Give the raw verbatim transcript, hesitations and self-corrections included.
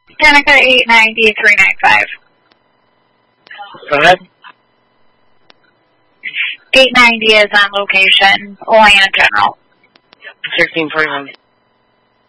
Danica eight ninety, three ninety-five. Go ahead. eight ninety is on location, Olayna General. sixteen forty-one.